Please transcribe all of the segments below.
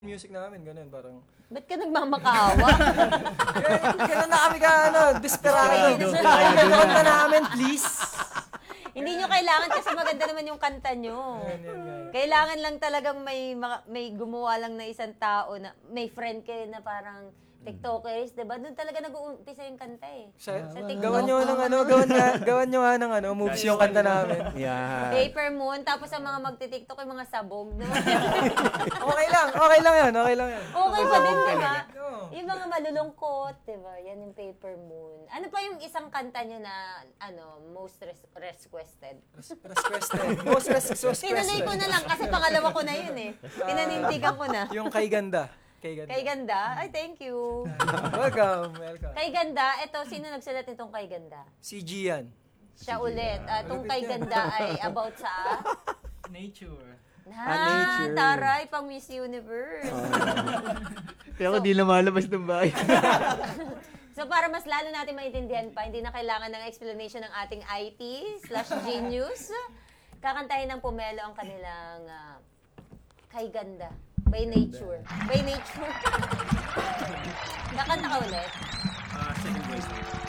music namin, ganun, parang... Ba't ka nagmamakaawa? Ganun na kami desperado. Kanta namin, please. Hindi nyo kailangan kasi maganda naman yung kanta nyo. Kailangan lang talagang may gumawa lang na isang tao na may friend kayo na parang TikTokers, diba? Doon talaga nag-uumpisa yung kanta eh. Sa TikTok. Gawan nyo nga ng moves yung kanta namin. Yeah. Paper Moon, tapos ang mga magti-TikTok yung mga sabog, no? Okay lang yan. Okay pa din, diba? Yung mga malulungkot, diba? Yan yung Paper Moon. Ano pa yung isang kanta nyo na, most requested? Most requested. Tinuloy ko na lang kasi pangalawa ko na yun eh. Pinanindigan ko na. Yung Kay Ganda. Kay Ganda? Ay, thank you. Welcome. Kay Ganda, eto, sino nagsulat nitong Kay Ganda? Si Gian. Siya ulit. Itong Kay Ganda ay about sa... Nature. Nature. Taray, pang Miss Universe. Pero di lumalabas ng bahay. So, para mas lalo natin maintindihan pa, hindi na kailangan ng explanation ng ating IT/Genius. Kakantahin ng Pomelo ang kanilang Kay Ganda. By Nature. By Nature. Nakanta ka ulit? Second voice.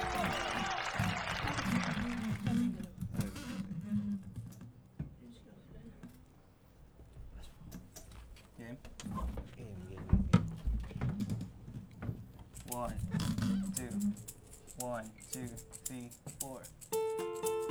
Game. One, two, 1, 2, 3, 4.